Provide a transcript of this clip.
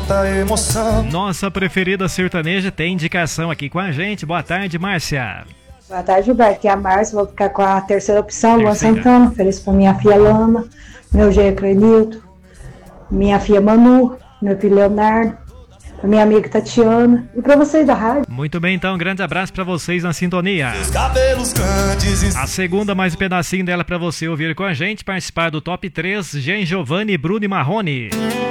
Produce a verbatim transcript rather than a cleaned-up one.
muita emoção. Nossa preferida sertaneja tem indicação aqui com a gente. Boa tarde, Márcia. Boa tarde, Gilberto. Aqui é a Márcia, vou ficar com a terceira opção, Luan Santana. Feliz por minha filha Lama, meu genro Clenilton, minha filha Manu, meu filho Leonardo, a minha amiga Tatiana e pra vocês da rádio. Muito bem, então, um grande abraço pra vocês na sintonia. Cabelos grandes. A segunda, mais um pedacinho dela pra você ouvir com a gente, participar do Top três, Gen Giovanni, Bruno e Marrone.